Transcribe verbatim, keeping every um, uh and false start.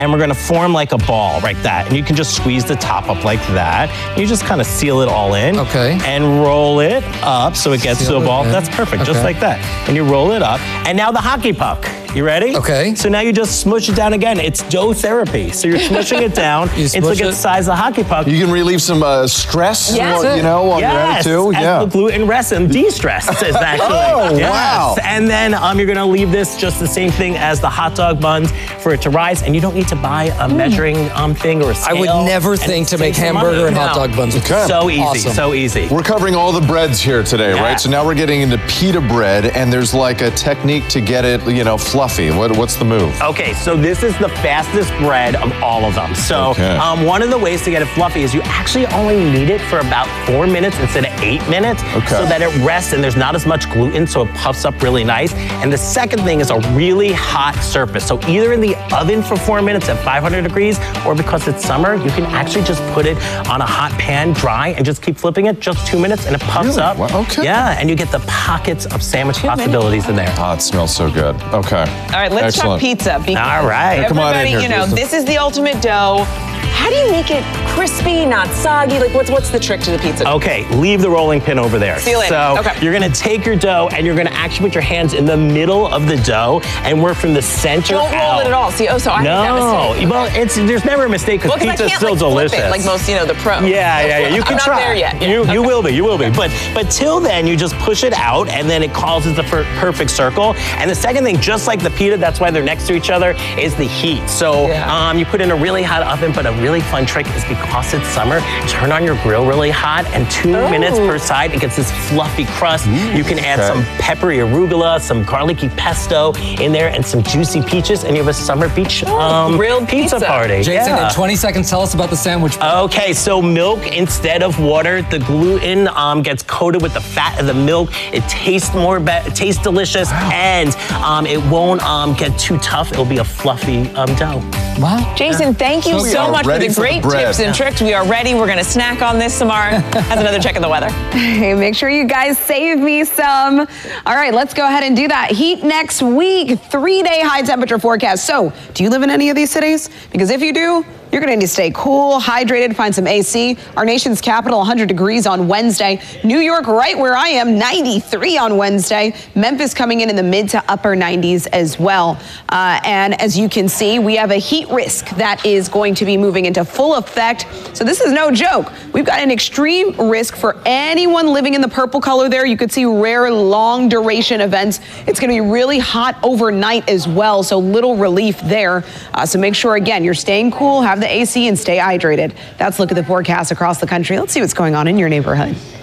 and we're gonna form like a ball, like that. And you can just squeeze the top up like that. You just kind of seal it all in. Okay. And roll it up so it gets Seal to a ball. in. That's perfect, Okay. just like that. And you roll it up. And now the hockey puck. You ready? Okay. So now you just smush it down again. It's dough therapy. So you're smushing it down. You it's smush like it. the size of a hockey puck. You can relieve some uh, stress, Yes. while, you know, while yes, you're at it too. as Yeah. the gluten rests and de-stress is actually. Oh, yes. wow. And then um, you're gonna leave this just the same thing as the hot dog buns for it to rise, and you don't need to buy a measuring um, thing or a I scale. would never and think to make save some hamburger money. and hot No. dog buns. Okay. So easy, Awesome. so easy. We're covering all the breads here today, Yeah. right? So now we're getting into pita bread, and there's like a technique to get it, you know, fluffy. What, what's the move? Okay, so this is the fastest bread of all of them. So Okay. um, one of the ways to get it fluffy is you actually only knead it for about four minutes instead of eight minutes Okay. so that it rests and there's not as much gluten, so it puffs up really nice. And the second thing is a really hot surface. So either in the oven for four minutes at five hundred degrees, or because it's summer, you can actually just put it on a hot pan dry and just keep flipping it, just two minutes and it puffs Really? up. Wow, okay. Yeah, and you get the pockets of sandwich possibilities in there. Oh, it smells so good. Okay. All right, let's Excellent. talk pizza. Because All right. Come on in everybody, here, you know, Jason. this is the ultimate dough. How do you make it crispy, not soggy? Like, what's what's the trick to the pizza? Okay, leave the rolling pin over there. See you later. So Okay. you're gonna take your dough and you're gonna actually put your hands in the middle of the dough and work from the center Don't roll out. it at all. See, oh, so I No, made that mistake. well, it's there's never a mistake because Well, 'cause I pizza's can't, still like, flip delicious. it like most, you know, the pros. Yeah, yeah, yeah. You can I'm try. not there yet. Yeah, You okay. you will be, you will be. But but till then, you just push it out, and then it causes the per- perfect circle. And the second thing, just like the pita, that's why they're next to each other, is the heat. So Yeah. um, you put in a really hot oven, but a really fun trick is because it's summer, turn on your grill really hot, and two Oh. minutes per side, it gets this fluffy crust. You can add okay. some peppery arugula, some garlicky pesto in there, and some juicy peaches, and you have a summer beach um, grilled pizza, pizza. party. Jason, Yeah. in twenty seconds, tell us about the sandwich. Okay, so milk instead of water. The gluten um, gets coated with the fat of the milk. It tastes more, be- it tastes delicious, and um, it won't um, get too tough. It'll be a fluffy um, dough. Wow. Jason, thank you So we so are much for ready the for the great bread. tips and tricks. We are ready. We're going to snack on this. Samar has another check of the weather. Hey, make sure you guys save me some. All right, let's go ahead and do that. Heat next week, three-day high temperature forecast. So, do you live in any of these cities? Because if you do, you're going to need to stay cool, hydrated, find some A C. Our nation's capital, one hundred degrees on Wednesday. New York, right where I am, ninety-three on Wednesday. Memphis coming in in the mid to upper nineties as well. Uh, and as you can see, we have a heat risk that is going to be moving into full effect. So this is no joke. We've got an extreme risk for anyone living in the purple color there. You could see rare long duration events. It's going to be really hot overnight as well. So little relief there. Uh, so make sure, again, you're staying cool, have the A C, and stay hydrated. That's a look at the forecast across the country. Let's see what's going on in your neighborhood.